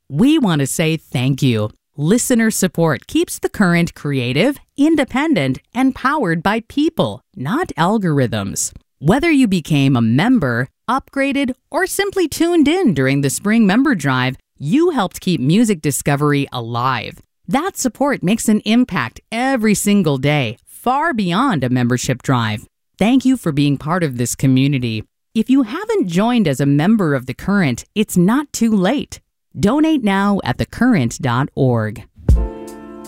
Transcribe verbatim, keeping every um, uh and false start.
We want to say thank you. Listener support keeps The Current creative, independent, and powered by people, not algorithms. Whether you became a member, upgraded, or simply tuned in during the spring member drive, you helped keep music discovery alive. That support makes an impact every single day, far beyond a membership drive. Thank you for being part of this community. If you haven't joined as a member of The Current, it's not too late. Donate now at the current dot org.